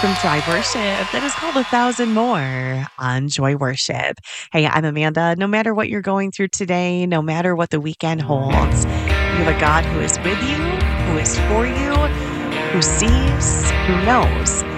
from Joy Worship that is called A Thousand More on Joy Worship. Hey, I'm Amanda. No matter what you're going through today, no matter what the weekend holds, you have a God who is with you, who is for you, who sees, who knows,